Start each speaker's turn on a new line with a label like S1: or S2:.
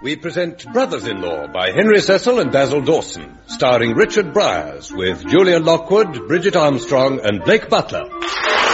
S1: we present Brothers-in-Law by Henry Cecil and Basil Dawson, starring Richard Bryars with Julia Lockwood, Bridget Armstrong, and Blake Butler.